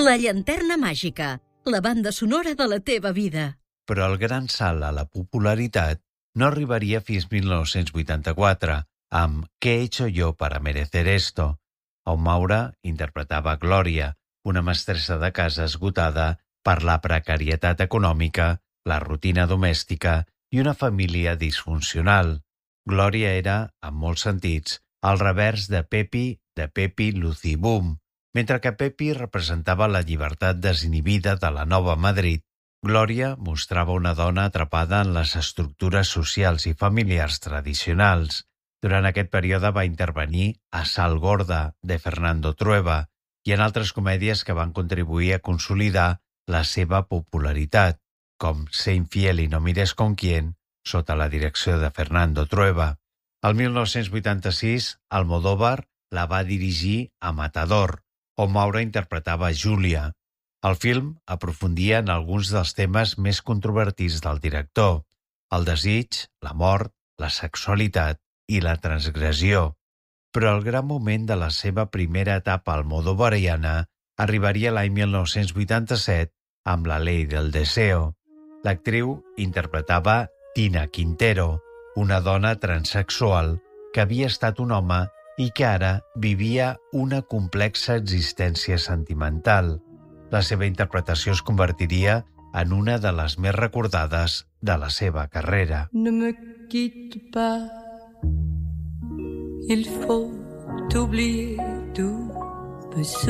La llanterna màgica, la banda sonora de la teva vida. Però el gran salt a la popularitat no arribaria fins 1984, amb «¿Qué he hecho yo para merecer esto?», on Maura interpretava Glòria, una mestressa de casa esgotada per la precarietat econòmica, la rutina domèstica i una família disfuncional. Glòria era, en molts sentits, el revers de Pepi Lucy Boom. Mentre que Pepi representava la llibertat desinhibida de la Nova Madrid, Glòria mostrava una dona atrapada en les estructures socials i familiars tradicionals. Durant aquest període va intervenir a Sal Gorda, de Fernando Trueba, i en altres comèdies que van contribuir a consolidar la seva popularitat, com Sé infiel y no mires con quién, sota la direcció de Fernando Trueba. El 1986, Almodóvar la va dirigir a Matador, on Maura interpretava Júlia. El film aprofundia en alguns dels temes més controvertits del director: el desig, la mort, la sexualitat i la transgressió. Però el gran moment de la seva primera etapa almodovariana arribaria l'any 1987 amb La ley del deseo. L'actriu interpretava Tina Quintero, una dona transexual que havia estat un home i que ara vivia una complexa existència sentimental. La seva interpretació es convertiria en una de les més recordades de la seva carrera. Ne me quitte pas, il faut oublier tout.